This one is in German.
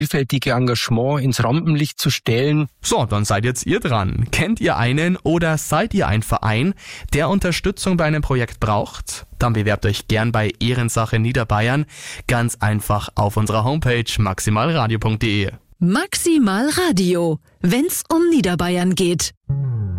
vielfältige Engagement ins Rampenlicht zu stellen. So, dann seid jetzt ihr dran. Kennt ihr einen oder seid ihr ein Verein, der Unterstützung bei einem Projekt braucht? Dann bewerbt euch gern bei Ehrensache Niederbayern. Ganz einfach auf unserer Homepage maximalradio.de. Maximal Radio, wenn's um Niederbayern geht.